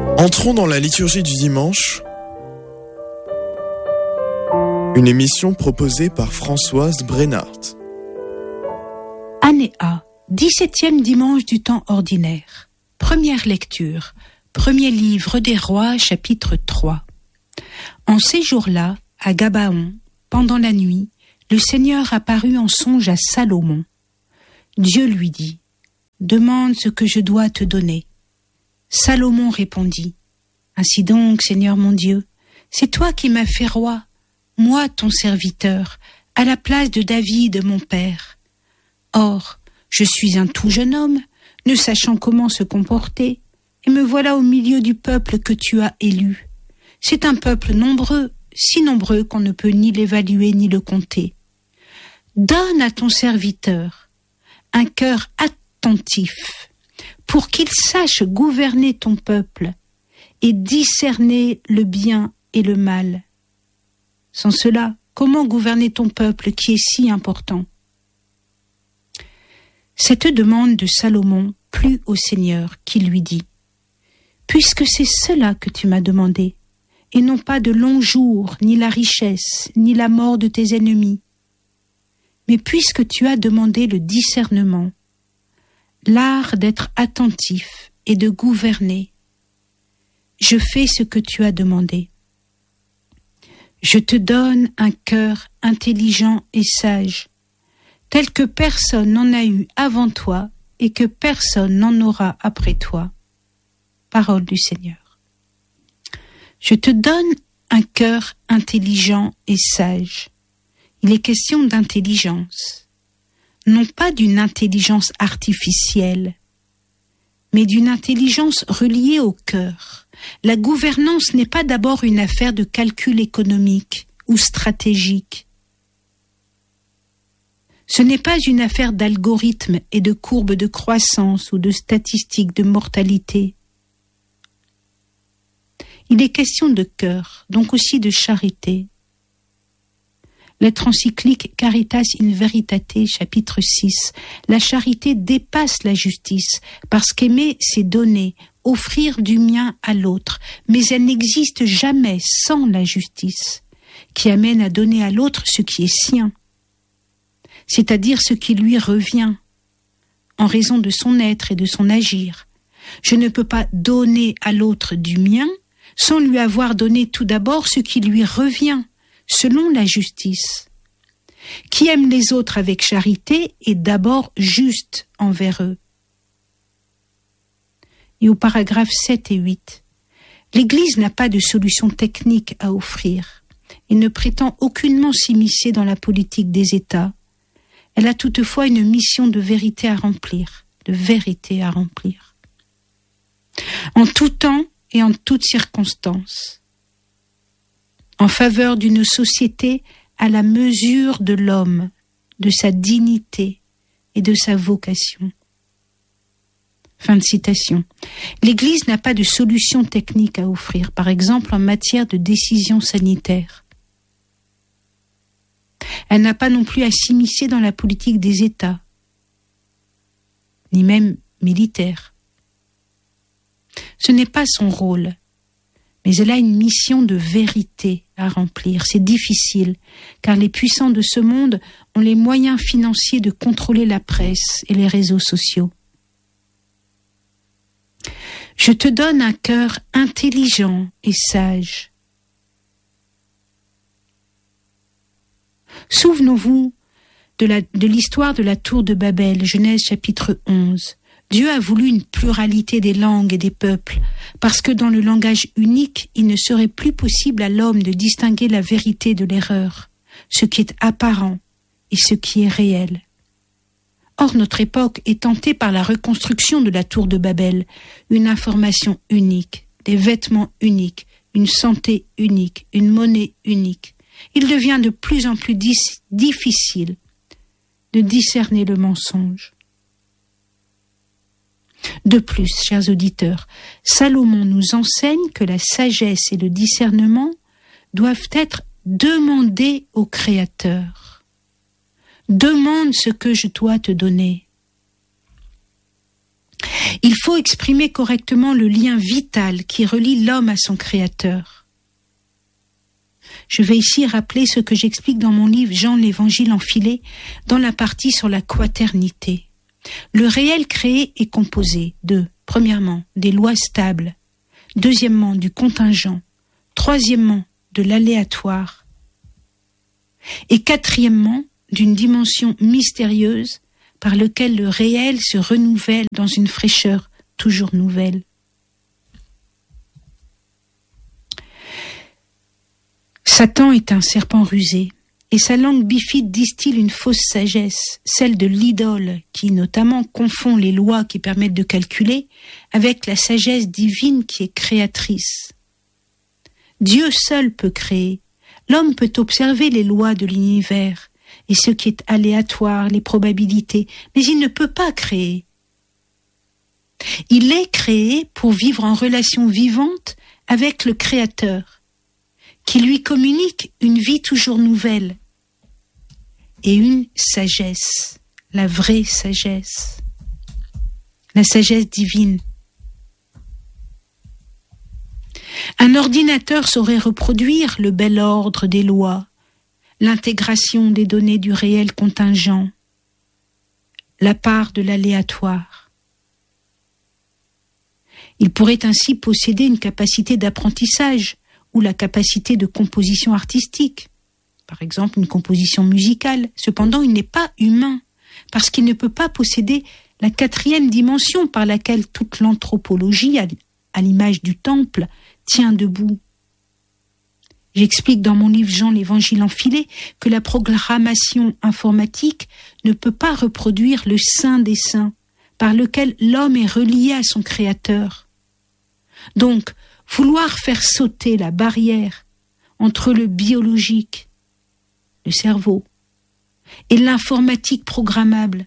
Entrons dans la liturgie du dimanche, une émission proposée par Françoise Brennart. Année A, 17e dimanche du temps ordinaire. Première lecture, premier livre des rois, chapitre 3. En ces jours-là, à Gabaon, pendant la nuit, le Seigneur apparut en songe à Salomon. Dieu lui dit, « Demande ce que je dois te donner. » Salomon répondit, « Ainsi donc, Seigneur mon Dieu, c'est toi qui m'as fait roi, moi ton serviteur, à la place de David mon père. Or, je suis un tout jeune homme, ne sachant comment se comporter, et me voilà au milieu du peuple que tu as élu. C'est un peuple nombreux, si nombreux qu'on ne peut ni l'évaluer ni le compter. Donne à ton serviteur un cœur attentif, pour qu'il sache gouverner ton peuple et discerner le bien et le mal. Sans cela, comment gouverner ton peuple qui est si important ? » Cette demande de Salomon plut au Seigneur, qui lui dit, « Puisque c'est cela que tu m'as demandé, et non pas de longs jours, ni la richesse, ni la mort de tes ennemis, mais puisque tu as demandé le discernement, l'art d'être attentif et de gouverner, je fais ce que tu as demandé. Je te donne un cœur intelligent et sage, tel que personne n'en a eu avant toi et que personne n'en aura après toi. » Parole du Seigneur. Je te donne un cœur intelligent et sage. Il est question d'intelligence, non pas d'une intelligence artificielle, mais d'une intelligence reliée au cœur. La gouvernance n'est pas d'abord une affaire de calcul économique ou stratégique. Ce n'est pas une affaire d'algorithmes et de courbes de croissance ou de statistiques de mortalité. Il est question de cœur, donc aussi de charité. Lettre encyclique Caritas in Veritate, chapitre 6. La charité dépasse la justice, parce qu'aimer, c'est donner, offrir du mien à l'autre, mais elle n'existe jamais sans la justice, qui amène à donner à l'autre ce qui est sien, c'est-à-dire ce qui lui revient, en raison de son être et de son agir. Je ne peux pas donner à l'autre du mien sans lui avoir donné tout d'abord ce qui lui revient, selon la justice. Qui aime les autres avec charité est d'abord juste envers eux. Et au paragraphe 7 et 8, l'Église n'a pas de solution technique à offrir et ne prétend aucunement s'immiscer dans la politique des États. Elle a toutefois une mission de vérité à remplir, en tout temps et en toutes circonstances, en faveur d'une société à la mesure de l'homme, de sa dignité et de sa vocation. Fin de citation. L'Église n'a pas de solution technique à offrir, par exemple en matière de décision sanitaire. Elle n'a pas non plus à s'immiscer dans la politique des États, ni même militaire. Ce n'est pas son rôle, mais elle a une mission de vérité à remplir. C'est difficile, car les puissants de ce monde ont les moyens financiers de contrôler la presse et les réseaux sociaux. Je te donne un cœur intelligent et sage. Souvenons-vous de l'histoire de la tour de Babel, Genèse chapitre 11. Dieu a voulu une pluralité des langues et des peuples, parce que dans le langage unique, il ne serait plus possible à l'homme de distinguer la vérité de l'erreur, ce qui est apparent et ce qui est réel. Or, notre époque est tentée par la reconstruction de la tour de Babel, une information unique, des vêtements uniques, une santé unique, une monnaie unique. Il devient de plus en plus difficile de discerner le mensonge. De plus, chers auditeurs, Salomon nous enseigne que la sagesse et le discernement doivent être demandés au Créateur. Demande ce que je dois te donner. Il faut exprimer correctement le lien vital qui relie l'homme à son Créateur. Je vais ici rappeler ce que j'explique dans mon livre Jean l'Évangile enfilé, dans la partie sur la quaternité. Le réel créé est composé de, premièrement, des lois stables, deuxièmement, du contingent, troisièmement, de l'aléatoire, et quatrièmement, d'une dimension mystérieuse par laquelle le réel se renouvelle dans une fraîcheur toujours nouvelle. Satan est un serpent rusé, et sa langue bifide distille une fausse sagesse, celle de l'idole, qui notamment confond les lois qui permettent de calculer avec la sagesse divine qui est créatrice. Dieu seul peut créer. L'homme peut observer les lois de l'univers et ce qui est aléatoire, les probabilités, mais il ne peut pas créer. Il est créé pour vivre en relation vivante avec le Créateur, qui lui communique une vie toujours nouvelle et une sagesse, la vraie sagesse, la sagesse divine. Un ordinateur saurait reproduire le bel ordre des lois, l'intégration des données du réel contingent, la part de l'aléatoire. Il pourrait ainsi posséder une capacité d'apprentissage ou la capacité de composition artistique, par exemple une composition musicale. Cependant, il n'est pas humain, parce qu'il ne peut pas posséder la quatrième dimension par laquelle toute l'anthropologie, à l'image du temple, tient debout. J'explique dans mon livre Jean l'Évangile enfilé que la programmation informatique ne peut pas reproduire le saint des saints, par lequel l'homme est relié à son Créateur. Donc, vouloir faire sauter la barrière entre le biologique, le cerveau, et l'informatique programmable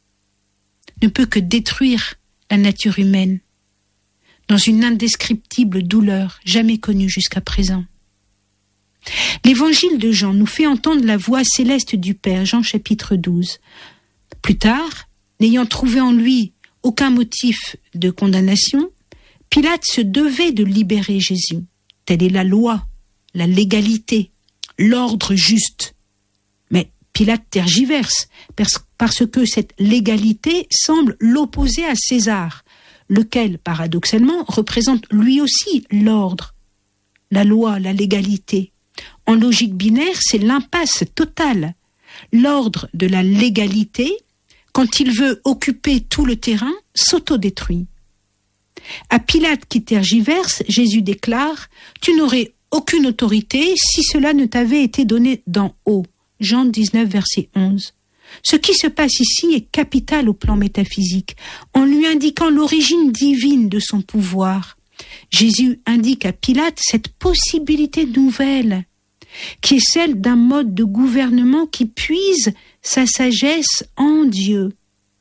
ne peut que détruire la nature humaine dans une indescriptible douleur jamais connue jusqu'à présent. L'évangile de Jean nous fait entendre la voix céleste du Père, Jean chapitre 12. Plus tard, n'ayant trouvé en lui aucun motif de condamnation, Pilate se devait de libérer Jésus. Telle est la loi, la légalité, l'ordre juste. Mais Pilate tergiverse, parce que cette légalité semble l'opposer à César, lequel, paradoxalement, représente lui aussi l'ordre, la loi, la légalité. En logique binaire, c'est l'impasse totale. L'ordre de la légalité, quand il veut occuper tout le terrain, s'autodétruit. À Pilate qui tergiverse, Jésus déclare « Tu n'aurais aucune autorité si cela ne t'avait été donné d'en haut ». Jean 19, verset 11. Ce qui se passe ici est capital au plan métaphysique, en lui indiquant l'origine divine de son pouvoir. Jésus indique à Pilate cette possibilité nouvelle, qui est celle d'un mode de gouvernement qui puise sa sagesse en Dieu.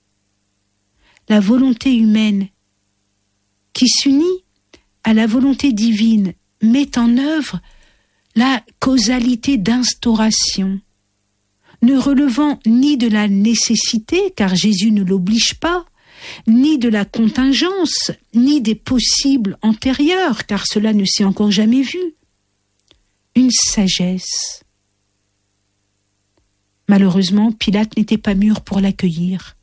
La volonté humaine, qui s'unit à la volonté divine, met en œuvre la causalité d'instauration, ne relevant ni de la nécessité, car Jésus ne l'oblige pas, ni de la contingence, ni des possibles antérieurs, car cela ne s'est encore jamais vu. Une sagesse. Malheureusement, Pilate n'était pas mûr pour l'accueillir.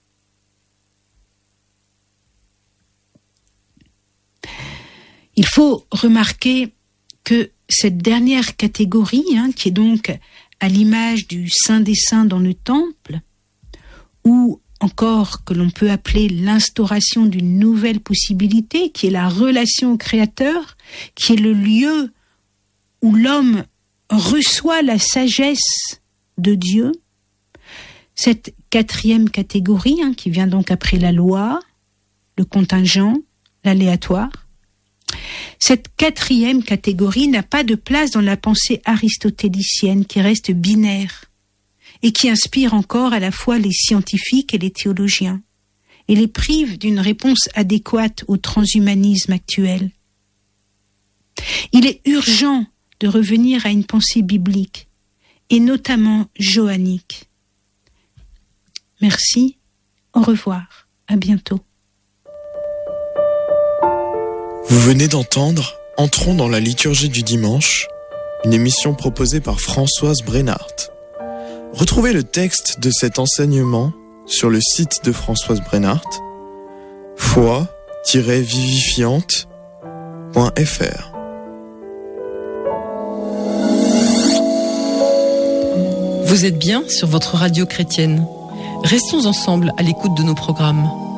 Il faut remarquer que cette dernière catégorie, qui est donc à l'image du Saint des Saints dans le temple, ou encore que l'on peut appeler l'instauration d'une nouvelle possibilité, qui est la relation au Créateur, qui est le lieu où l'homme reçoit la sagesse de Dieu, cette quatrième catégorie, qui vient donc après la loi, le contingent, l'aléatoire, cette quatrième catégorie n'a pas de place dans la pensée aristotélicienne qui reste binaire et qui inspire encore à la fois les scientifiques et les théologiens et les prive d'une réponse adéquate au transhumanisme actuel. Il est urgent de revenir à une pensée biblique et notamment johannique. Merci, au revoir, à bientôt. Vous venez d'entendre Entrons dans la liturgie du dimanche, une émission proposée par Françoise Brennart. Retrouvez le texte de cet enseignement sur le site de Françoise Brennart, foi-vivifiante.fr. Vous êtes bien sur votre radio chrétienne. Restons ensemble à l'écoute de nos programmes.